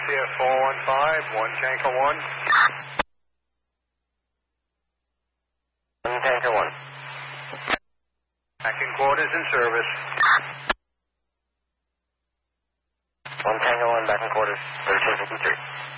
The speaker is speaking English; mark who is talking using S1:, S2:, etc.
S1: RCF 415, 1 Tanker 1.
S2: 1 Tanker 1.
S1: Back in quarters in service.
S2: 1 Tango 1 back in quarters, 1353.